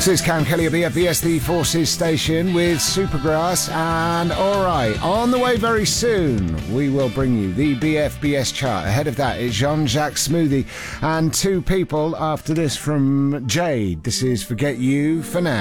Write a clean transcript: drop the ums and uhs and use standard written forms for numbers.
This is Cam Kelly at BFBS, the Forces station, with Supergrass. And alright, on the way very soon, we will bring you the BFBS chart. Ahead of that is Jean-Jacques Smoothie and Two People after this from Jade. This is Forget You For Now.